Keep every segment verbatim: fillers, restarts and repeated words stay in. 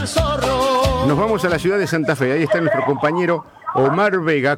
al zorro. Nos vamos a la ciudad de Santa Fe. Ahí está nuestro compañero Omar Vega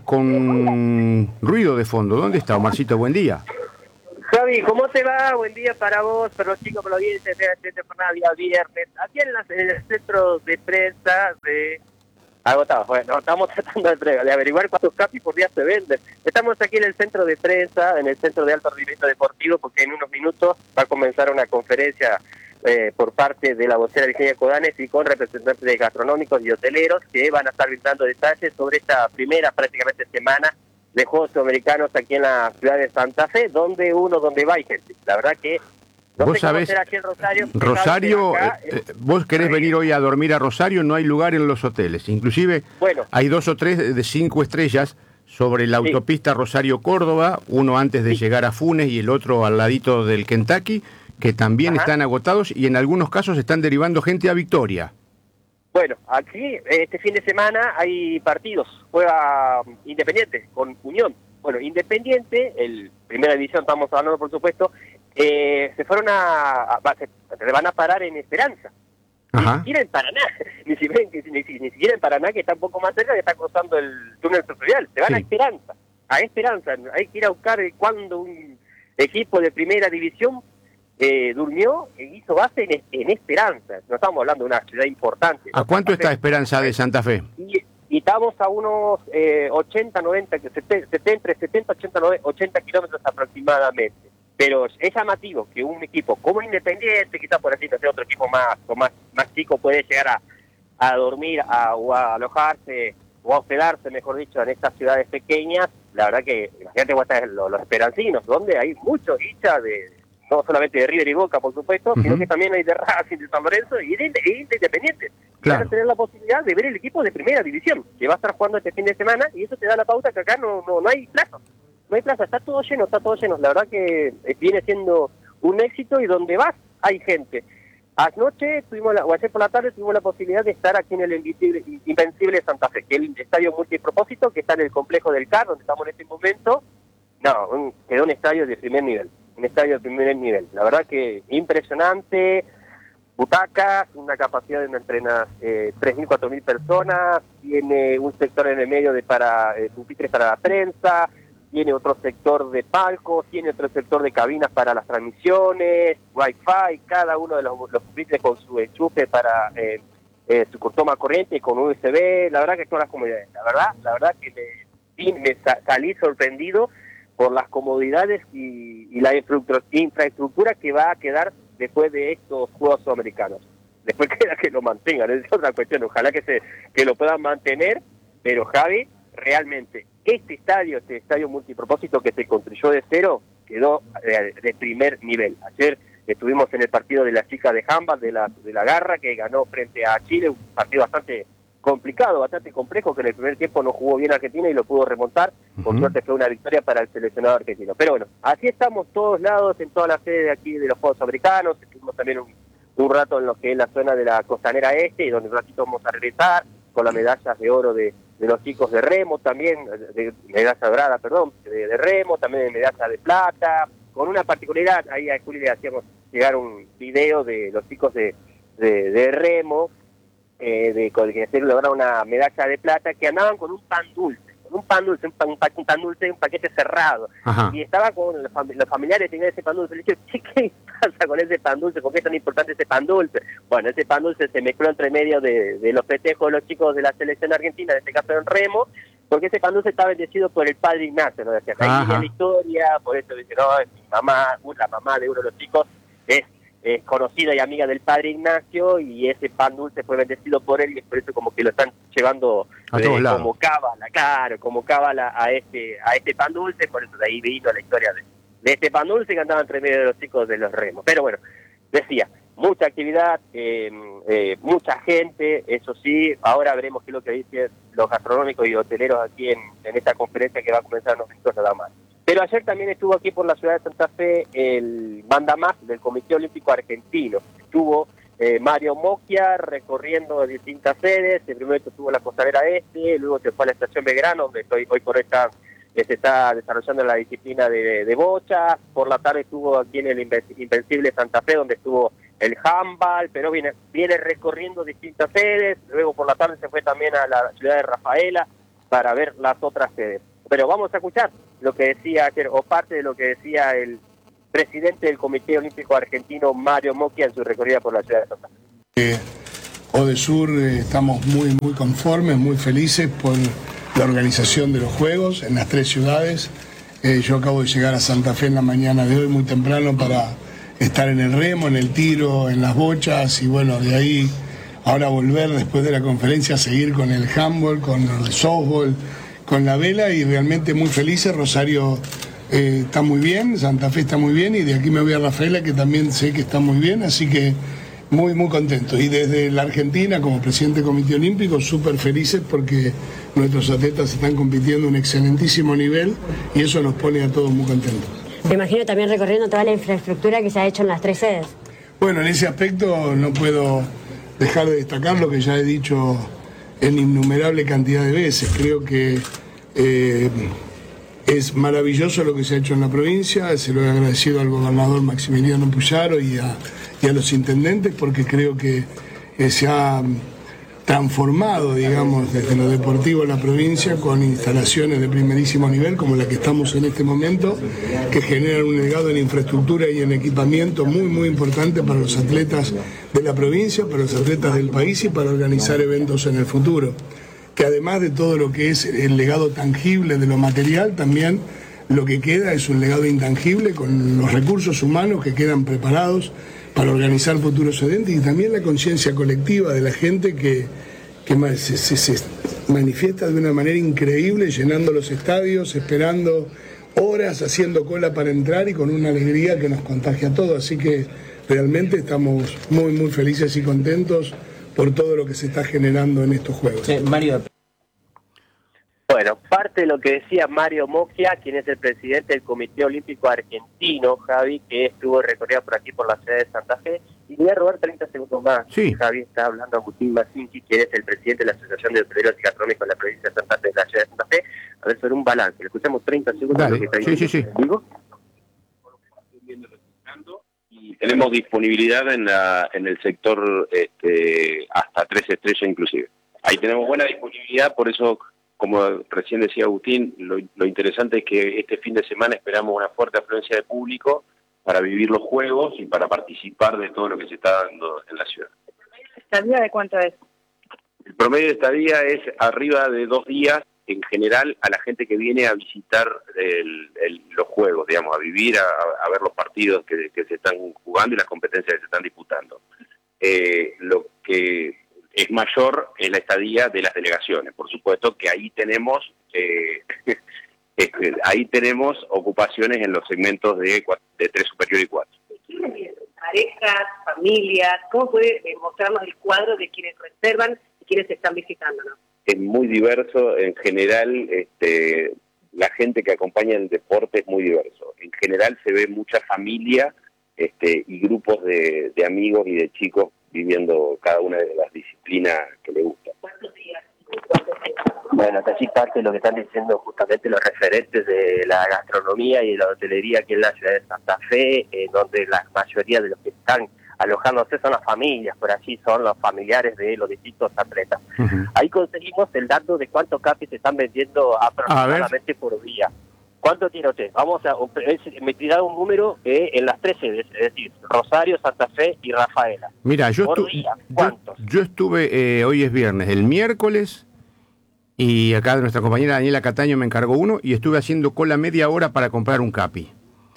con ruido de fondo. ¿Dónde está, Omarcito? Buen día. Javi, ¿cómo te va? Buen día para vos, para los chicos, para la audiencia de esta jornada día viernes. Aquí en, la, en el centro de prensa de... Agotado, bueno, estamos tratando de, de averiguar cuántos capis por día se venden. Estamos aquí en el centro de prensa, en el centro de alto rendimiento deportivo, porque en unos minutos va a comenzar una conferencia eh, por parte de la vocera Virginia Codanes y con representantes gastronómicos y hoteleros que van a estar brindando detalles sobre esta primera prácticamente semana de Juegos Sudamericanos aquí en la ciudad de Santa Fe, donde uno, donde va y gente. La verdad que no vos sé cómo sabés, será aquí en Rosario. Rosario, acá, eh, eh, vos querés venir hoy a dormir a Rosario, no hay lugar en los hoteles. Inclusive bueno, hay dos o tres de cinco estrellas sobre la autopista sí. Rosario-Córdoba, uno antes de sí. llegar a Funes y el otro al ladito del Kentucky, que también Ajá. están agotados y en algunos casos están derivando gente a Victoria. Bueno, aquí este fin de semana hay partidos. Juega Independiente con Unión. Bueno, Independiente, el primera división estamos hablando por supuesto, eh, se fueron a, a, a se, se van a parar en Esperanza. Ajá. Ni siquiera en Paraná, ni siquiera, ni, ni, ni siquiera en Paraná, que está un poco más cerca, que está cruzando el túnel social. Se van sí. a Esperanza, a Esperanza. Hay que ir a buscar cuando un equipo de primera división eh, durmió e hizo base en, en Esperanza. No estamos hablando de una ciudad importante. ¿A cuánto está Esperanza de Santa Fe? Y, y estamos a unos eh, ochenta, noventa, setenta, entre setenta, ochenta, noventa, ochenta kilómetros aproximadamente. Pero es llamativo que un equipo como Independiente, quizás por así decirlo, otro equipo más o más, más chico puede llegar a, a dormir a, o a alojarse o a hospedarse, mejor dicho, en estas ciudades pequeñas. La verdad que, imagínate vos estás los, los esperancinos, donde hay muchos hinchas de, no solamente de River y Boca, por supuesto, uh-huh. sino que también hay de Racing, de San Lorenzo y de, de, de Independiente. Claro. Vas a tener la posibilidad de ver el equipo de primera división, que va a estar jugando este fin de semana, y eso te da la pauta que acá no, no, no hay plazo. No hay plaza, está todo lleno, está todo lleno. La verdad que viene siendo un éxito y donde vas hay gente. Anoche, tuvimos la, o ayer por la tarde, tuvimos la posibilidad de estar aquí en el Invencible, Invencible Santa Fe, que es el estadio multipropósito que está en el complejo del C A R, donde estamos en este momento. No, un, quedó un estadio de primer nivel, un estadio de primer nivel. La verdad que impresionante, butacas, una capacidad de entre unas eh, tres mil, cuatro mil personas, tiene un sector en el medio de para eh, pupitres para la prensa, tiene otro sector de palcos, tiene otro sector de cabinas para las transmisiones, wifi, cada uno de los, los pupitres con su enchufe para eh, eh, su toma corriente con U S B. La verdad que todas las comodidades, la verdad, la verdad que me, me salí sorprendido por las comodidades y, y la infraestructura que va a quedar después de estos Juegos Sudamericanos. Después queda que lo mantengan, es otra cuestión, ojalá que se que lo puedan mantener, pero Javi, realmente, este estadio, este estadio multipropósito que se construyó de cero, quedó de, de primer nivel. Ayer estuvimos en el partido de las chicas de handball, de la, de la Garra, que ganó frente a Chile, un partido bastante complicado, bastante complejo, que en el primer tiempo no jugó bien Argentina y lo pudo remontar. Por uh-huh. suerte fue una victoria para el seleccionado argentino. Pero bueno, así estamos todos lados, en toda la sede de aquí de los Juegos Americanos. Estuvimos también un, un rato en lo que es la zona de la costanera este, y donde un ratito vamos a regresar con las medallas de oro de, de los chicos de remo también, de medalla dorada, perdón, de, de remo, también de medalla de plata, con una particularidad. Ahí a Juli le hacíamos llegar un video de los chicos de, de, de remo, eh, de con el que se lograron una medalla de plata, que andaban con un pan dulce, con un pan dulce, un pan, un pan, un pan dulce, un paquete cerrado. Ajá. Y estaba con los, los familiares tenían ese pan dulce. Le dije, ¿qué, ¿qué pasa con ese pan dulce? ¿Por qué es tan importante ese pan dulce? Bueno, ese pan dulce se mezcló entre medio de, de los festejos de los chicos de la selección argentina, en este caso en remo, porque ese pan dulce está bendecido por el padre Ignacio, ¿no? Decía, ahí viene la historia, por eso dice, no, es mi mamá, la mamá de uno de los chicos es, es conocida y amiga del padre Ignacio, y ese pan dulce fue bendecido por él, y es por eso como que lo están llevando a todos eh, lados. Como cábala, claro, como cábala a este, a este pan dulce, por eso de ahí vino la historia de, de este pan dulce que andaba entre medio de los chicos de los remos. Pero bueno, decía, mucha actividad, eh, eh, mucha gente, eso sí. Ahora veremos qué es lo que dicen los gastronómicos y hoteleros aquí en, en esta conferencia que va a comenzar en unos minutos nada más. Pero ayer también estuvo aquí por la ciudad de Santa Fe el mandamás del Comité Olímpico Argentino. Estuvo eh, Mario Mocchia recorriendo distintas sedes. El primero estuvo en la Costanera Este, luego se fue a la Estación Belgrano, donde hoy, hoy por hoy está, eh, se está desarrollando la disciplina de, de, de bocha. Por la tarde estuvo aquí en el Invencible Santa Fe, donde estuvo el handball, pero viene, viene recorriendo distintas sedes, luego por la tarde se fue también a la ciudad de Rafaela para ver las otras sedes. Pero vamos a escuchar lo que decía ayer, o parte de lo que decía el presidente del Comité Olímpico Argentino, Mario Mocchia, en su recorrida por la ciudad de Santa Fe. Eh, Odesur eh, estamos muy, muy conformes, muy felices por la organización de los Juegos en las tres ciudades. Eh, yo acabo de llegar a Santa Fe en la mañana de hoy muy temprano para estar en el remo, en el tiro, en las bochas y bueno, de ahí ahora volver después de la conferencia a seguir con el handball, con el softball, con la vela y realmente muy felices. Rosario eh, está muy bien, Santa Fe está muy bien y de aquí me voy a Rafaela que también sé que está muy bien, así que muy muy contento. Y desde la Argentina como presidente del Comité Olímpico súper felices porque nuestros atletas están compitiendo a un excelentísimo nivel y eso nos pone a todos muy contentos. Me imagino también recorriendo toda la infraestructura que se ha hecho en las tres sedes. Bueno, en ese aspecto no puedo dejar de destacar lo que ya he dicho en innumerable cantidad de veces. Creo que eh, es maravilloso lo que se ha hecho en la provincia, se lo he agradecido al gobernador Maximiliano Puyaro y a, y a los intendentes porque creo que eh, se ha transformado, digamos, desde lo deportivo en la provincia con instalaciones de primerísimo nivel como la que estamos en este momento, que generan un legado en infraestructura y en equipamiento muy, muy importante para los atletas de la provincia, para los atletas del país y para organizar eventos en el futuro. Que además de todo lo que es el legado tangible de lo material, también lo que queda es un legado intangible con los recursos humanos que quedan preparados para organizar futuros eventos y también la conciencia colectiva de la gente que, que se, se, se manifiesta de una manera increíble, llenando los estadios, esperando horas, haciendo cola para entrar y con una alegría que nos contagia a todos. Así que realmente estamos muy, muy felices y contentos por todo lo que se está generando en estos Juegos. Eh, Mario. Bueno, parte de lo que decía Mario Mocchia, quien es el presidente del Comité Olímpico Argentino, Javi, que estuvo recorrido por aquí por la ciudad de Santa Fe. Y voy a robar treinta segundos más. Sí. Javi está hablando a Agustín Masinchi, quien es el presidente de la Asociación de Hoteleros y Gastronómicos de la provincia de Santa Fe, de la ciudad de Santa Fe. A ver, sobre un balance. Le escuchamos treinta segundos. Dale. De lo que está Sí, sí, sí. ¿Digo? Y tenemos disponibilidad en, la, en el sector este, hasta tres estrellas inclusive. Ahí tenemos buena disponibilidad, por eso, como recién decía Agustín, lo, lo interesante es que este fin de semana esperamos una fuerte afluencia de público para vivir los Juegos y para participar de todo lo que se está dando en la ciudad. ¿Estadía de cuánto es? El promedio de estadía es arriba de dos días, en general, a la gente que viene a visitar el, el, los Juegos, digamos, a vivir, a, a ver los partidos que, que se están jugando y las competencias que se están disputando. Eh, lo que es mayor es la estadía de las delegaciones. Por supuesto que ahí tenemos eh, este, ahí tenemos ocupaciones en los segmentos de, de tres superior y cuatro. Parejas, familias, ¿cómo puede mostrarnos el cuadro de quienes reservan y quienes están visitando, ¿no? Es muy diverso, en general, este, la gente que acompaña el deporte es muy diverso. En general se ve mucha familia este, y grupos de, de amigos y de chicos viviendo cada una de las disciplinas que les gusta. ¿Cuántos días? Bueno, hasta allí parte de lo que están diciendo justamente los referentes de la gastronomía y de la hotelería aquí en la ciudad de Santa Fe, eh, donde la mayoría de los que están alojándose son las familias, por allí son los familiares de los distintos atletas. Uh-huh. Ahí conseguimos el dato de cuántos capis se están vendiendo aproximadamente por día. ¿Cuánto tiene usted? Vamos a me tirar un número eh, en las tres sedes, es decir, Rosario, Santa Fe y Rafaela. Mira, yo, por estu día, ¿cuántos? yo, yo estuve, eh, hoy es viernes, el miércoles, y acá nuestra compañera Daniela Cataño me encargó uno, y estuve haciendo cola media hora para comprar un capi.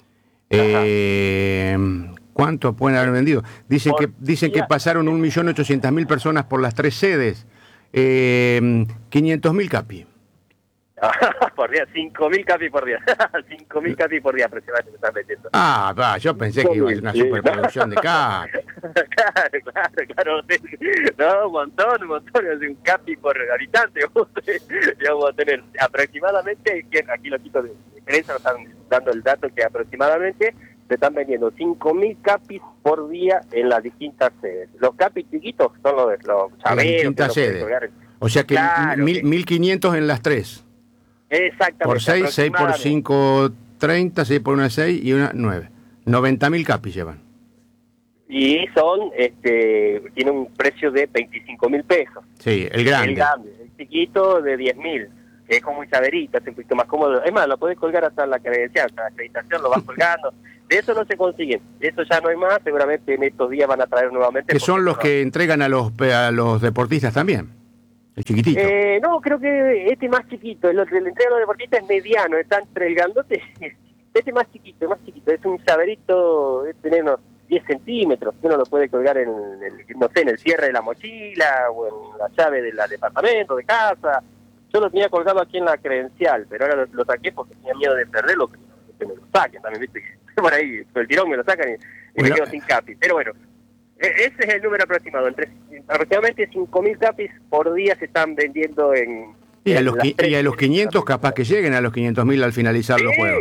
Eh, ¿Cuánto pueden haber vendido? Dicen que dicen que pasaron un millón ochocientas mil personas por las tres sedes. Eh, quinientos mil capi. Por día, cinco mil capi por día. cinco mil capi por día aproximadamente se están vendiendo. Ah, va, yo pensé que iba a ser una superproducción de capi. Claro, claro, claro. No, un montón, un montón. Es un capi por habitante. Ya vamos a tener aproximadamente, aquí los chicos de prensa nos están dando el dato que aproximadamente se están vendiendo cinco mil capis por día en las distintas sedes. Los capis chiquitos son los de los chaveros. En las distintas sedes. O sea que claro, mil quinientos en las tres. Exactamente. Por seis, seis por cinco, treinta, seis por una, seis y una, nueve. noventa mil capis llevan. y son, este, tiene un precio de veinticinco mil pesos. Sí, el grande. El grande, el chiquito de diez mil, que es como un llaverito, es un poquito más cómodo. Es más, lo podés colgar hasta la credencial, hasta la acreditación, lo vas colgando. De eso no se consigue, de eso ya no hay más, seguramente en estos días van a traer nuevamente. Que son los no. que entregan a los a los deportistas también, el chiquitito. Eh, no, creo que este más chiquito, el, el entrega a los deportistas es mediano, está entre el grandote, este más chiquito, más chiquito, es un llaverito, es tener unos diez centímetros, uno lo puede colgar en el, no sé, en el cierre de la mochila, o en la llave del departamento, de casa. Yo lo tenía colgado aquí en la credencial, pero ahora lo, lo saqué porque tenía miedo de perderlo, que, que me lo saquen también, viste, que por ahí, por el tirón me lo sacan y, y bueno, me quedo sin capi. Pero bueno, ese es el número aproximado, entre aproximadamente cinco mil capis por día se están vendiendo en... Y a en los, las qui- tres- y a los quinientos capaz que lleguen a los quinientos mil al finalizar Sí, los juegos.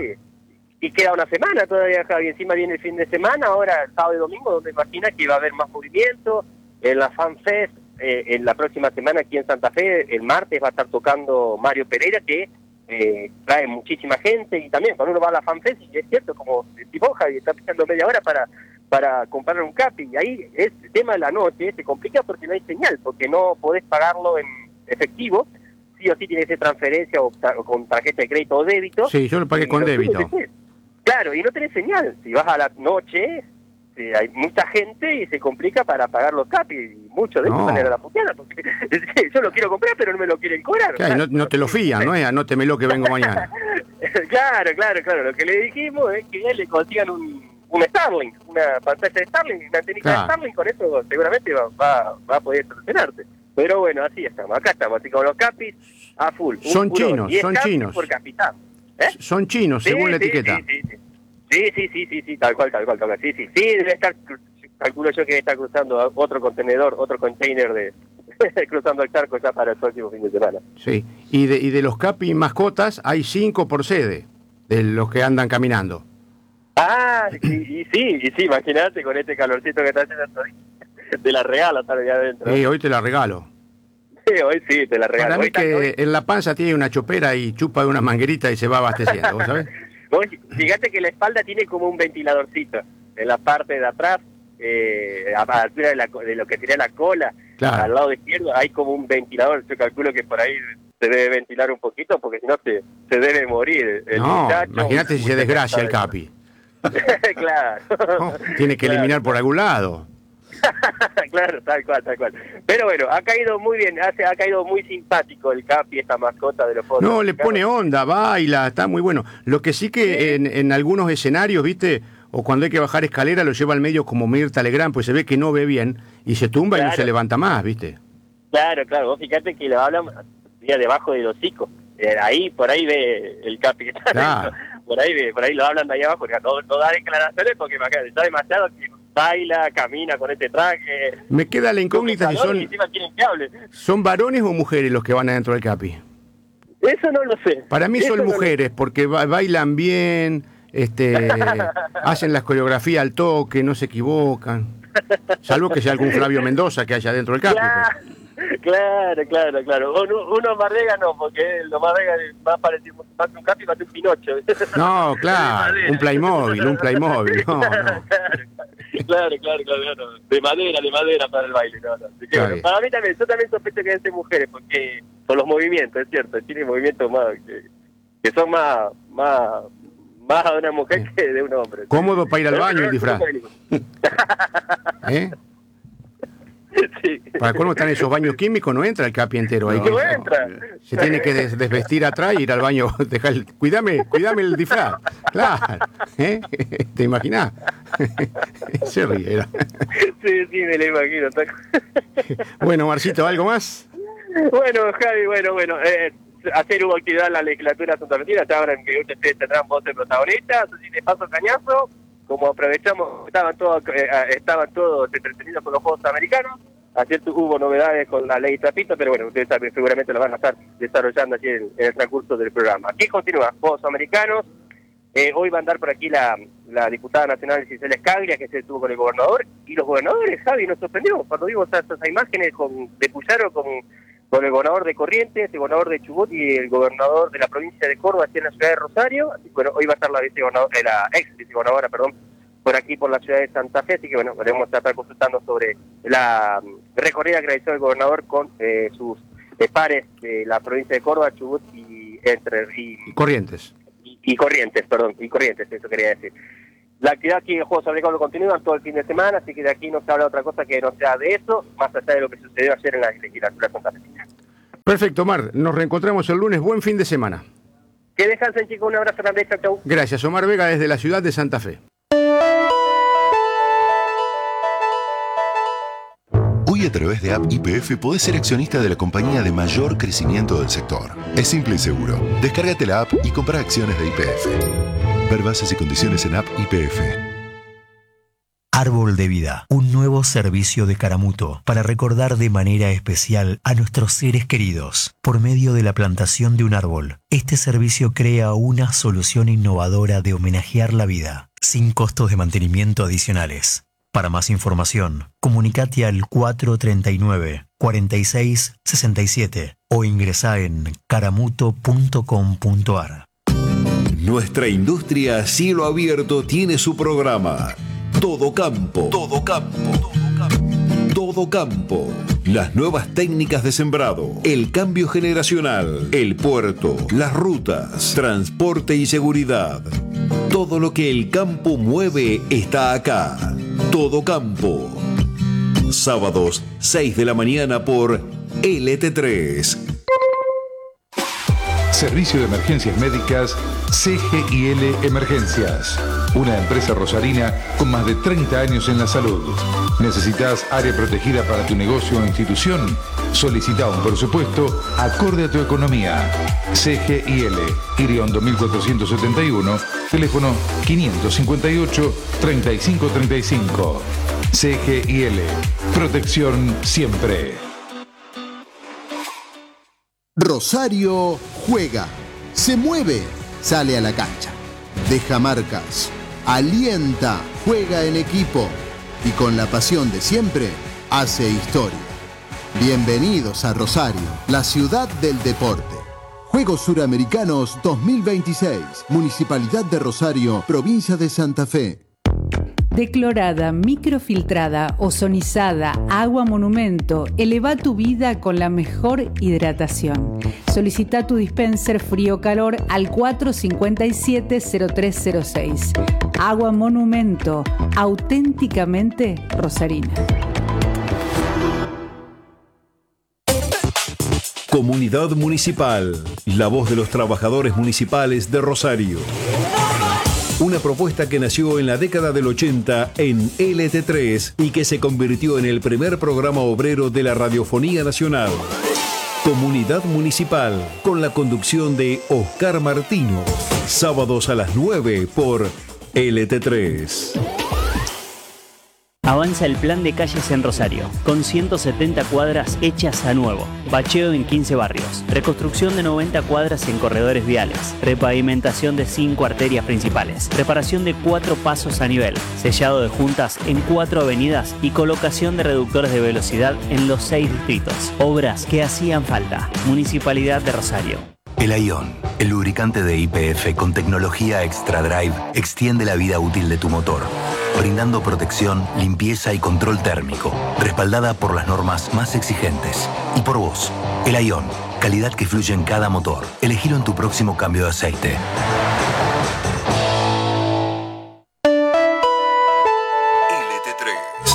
y queda una semana todavía, Javi, encima viene el fin de semana, ahora el sábado y domingo, donde imagina que va a haber más movimiento, en la FanFest, eh, en la próxima semana aquí en Santa Fe, el martes va a estar tocando Mario Pereira, que eh, trae muchísima gente, y también cuando uno va a la FanFest, y es cierto, como tipo Javi, está pisando media hora para para comprar un capi, y ahí es el tema de la noche, se complica porque no hay señal, porque no podés pagarlo en efectivo, sí o sí tiene que ser transferencia o, ta- o con tarjeta de crédito o débito. Sí, yo lo pagué Y con lo débito. tuyo es- Claro, y no tenés señal. Si vas a la noche, sí, hay mucha gente y se complica para pagar los capis. Y muchos de ellos No. salen a la puteada porque yo lo quiero comprar, pero no me lo quieren cobrar. Claro, y no, no te lo fían, ¿no? Es anótemelo que vengo mañana. Claro, claro, claro. Lo que le dijimos es que le consigan un, un Starlink, una pantalla de Starlink, una antenita Claro. de Starlink, con eso seguramente va, va, va a poder solucionarte. Pero bueno, así estamos. Acá estamos, así con los capis a full. Un Son puro chinos, diez son capis chinos. por capitán. ¿Eh? Son chinos, según Sí, la sí, etiqueta. Sí, sí, sí. Sí, sí, sí, sí, sí, tal cual, tal cual, tal cual. Sí, sí, sí, debe estar, calculo yo que debe estar cruzando otro contenedor, otro container de cruzando el charco ya para el próximo fin de semana. Sí. Y de, y de los capi mascotas hay cinco por sede, de los que andan caminando. Ah, y, y sí, y sí, imagínate con este calorcito que está haciendo, te la regalo estar ahí adentro. Sí, hoy te la regalo. Sí, hoy sí, te la regalo. Para mí Hoy está- que hoy- en la panza tiene una chopera y chupa de una manguerita y se va abasteciendo, ¿vos sabés? hoy, fíjate que la espalda tiene como un ventiladorcito en la parte de atrás, eh, a la altura de, la, co- de lo que sería la cola, Claro. al lado izquierdo hay como un ventilador. Yo calculo que por ahí se debe ventilar un poquito porque si no se, se debe morir el No, muchacho. imagínate si se desgracia el capi. Claro. No, tiene que Claro. eliminar por algún lado. Claro, tal cual, tal cual. Pero bueno, ha caído muy bien, hace, ha caído muy simpático el Capi, esta mascota de los Juegos No, le Panamericanos. pone onda, baila, está muy bueno. Lo que sí que en, en algunos escenarios, ¿viste? O cuando hay que bajar escalera, lo lleva al medio como Mirta Legrand, pues se ve que no ve bien y se tumba y no Claro. se levanta más, ¿viste? Claro, claro, vos fíjate que lo hablan mira, debajo del hocico. Eh, ahí, por ahí ve el Capi que está Claro. adentro. Por ahí ve, por ahí lo hablan de ahí abajo, porque no, no da declaraciones porque imagínate, está demasiado que baila, camina con este traje. Me queda la incógnita si Calor, y son, encima quieren que hable. son varones o mujeres los que van adentro del Capi. Eso no lo sé. Para mí Eso son no lo- mujeres, porque ba- bailan bien, este, hacen las coreografías al toque, no se equivocan. Salvo que sea algún Flavio Mendoza que haya dentro del Capi. Claro, claro, claro, claro. Uno, uno Mardega no, porque lo Mardega es más parecido más que un Capi, más que un Pinocho. Pues. No, claro, un Playmobil, un Playmobil. No, no. Claro, claro, claro, claro. De madera, de madera para el baile. No, no. Así que, Está bueno, bien. para mí también, yo también sospecho que deben ser mujeres, porque por los movimientos, es cierto, tiene movimientos más que, que son más, más, más de una mujer que de un hombre. Cómodo para ir al Pero baño no, el disfraz. no, ¿Eh? Sí. Para cómo están esos baños químicos, no entra el Capi entero ahí. No que- entra. Se tiene que des- desvestir atrás y ir al baño. Dejar el- cuídame, cuídame el disfraz. Claro. ¿Eh? ¿Te imaginás? Se ríe. era. Sí, sí, me lo imagino. Bueno, Marcito, ¿algo más? Bueno, Javi, bueno, bueno. Eh, ayer hubo actividad en la legislatura santafesina, ya ahora que ustedes tendrán voz de protagonistas, así de paso cañazo, como aprovechamos, estaban todos eh, estaban todos entretenidos con los Juegos Americanos. Ayer hubo novedades con la ley Trapito, pero bueno, ustedes saben, seguramente lo van a estar desarrollando aquí en, en el transcurso del programa. Aquí continúa, Juegos Americanos. Eh, hoy va a andar por aquí la, la diputada nacional Gisela Escaglia, que se estuvo con el gobernador, y los gobernadores, Javi, nos sorprendió cuando vimos esas, esas imágenes con, de Puyaro con, con el gobernador de Corrientes, el gobernador de Chubut y el gobernador de la provincia de Córdoba, aquí en la ciudad de Rosario. Así que bueno, hoy va a estar la vicegobernadora, eh, la ex vicegobernadora, perdón, por aquí, por la ciudad de Santa Fe, así que bueno, podemos estar consultando sobre la recorrida que realizó el gobernador con eh, sus eh, pares de la provincia de Córdoba, Chubut y Entre y, Corrientes. Y, y Corrientes, perdón, y Corrientes, eso quería decir. La actividad aquí en Juegos Obligados continúa todo el fin de semana, así que de aquí no se habla otra cosa que no sea de eso, más allá de lo que sucedió ayer en la legislatura santafesina. Perfecto, Omar. Nos reencontramos el lunes. Buen fin de semana. Que descansen, chicos. Un abrazo grande. Chau, chau. Gracias, Omar Vega, desde la ciudad de Santa Fe. Hoy a través de App Y P F podés ser accionista de la compañía de mayor crecimiento del sector. Es simple y seguro. Descárgate la app y compra acciones de Y P F. Ver bases y condiciones en App Y P F. Árbol de Vida, un nuevo servicio de Caramuto para recordar de manera especial a nuestros seres queridos. Por medio de la plantación de un árbol, este servicio crea una solución innovadora de homenajear la vida, sin costos de mantenimiento adicionales. Para más información, comunicate al cuatro treinta y nueve, cuarenta y seis, sesenta y siete o ingresá en caramuto punto com punto ar. Nuestra industria a cielo abierto tiene su programa. Todo campo. Todo campo. Todo campo. Todo campo. Las nuevas técnicas de sembrado, el cambio generacional, el puerto, las rutas, transporte y seguridad. Todo lo que el campo mueve está acá. Todo campo. Sábados, seis de la mañana por L T tres. Servicio de Emergencias Médicas C G I L Emergencias. Una empresa rosarina con más de treinta años en la salud. ¿Necesitas área protegida para tu negocio o institución? Solicita un presupuesto acorde a tu economía. C G I L, Iriondo mil cuatrocientos setenta y uno, teléfono quinientos cincuenta y ocho, treinta y cinco treinta y cinco. C G I L, protección siempre. Rosario juega, se mueve, sale a la cancha, deja marcas, alienta, juega en equipo y con la pasión de siempre hace historia. Bienvenidos a Rosario, la ciudad del deporte. Juegos Suramericanos dos mil veintiséis, Municipalidad de Rosario, Provincia de Santa Fe. Declorada, microfiltrada, ozonizada, agua monumento, eleva tu vida con la mejor hidratación. Solicita tu dispenser frío-calor al cuatro cinco siete, cero tres cero seis. Agua monumento, auténticamente rosarina. Comunidad Municipal, la voz de los trabajadores municipales de Rosario. Una propuesta que nació en la década del ochenta en L T tres y que se convirtió en el primer programa obrero de la Radiofonía Nacional. Comunidad Municipal, con la conducción de Oscar Martino. Sábados a las nueve por L T tres. Avanza el plan de calles en Rosario, con ciento setenta cuadras hechas a nuevo, bacheo en quince barrios, reconstrucción de noventa cuadras en corredores viales, repavimentación de cinco arterias principales, reparación de cuatro pasos a nivel, sellado de juntas en cuatro avenidas y colocación de reductores de velocidad en los seis distritos. Obras que hacían falta. Municipalidad de Rosario. El Ion, el lubricante de Y P F con tecnología Extra Drive, extiende la vida útil de tu motor, brindando protección, limpieza y control térmico, respaldada por las normas más exigentes. Y por vos, el Ion, calidad que fluye en cada motor. Elegilo en tu próximo cambio de aceite.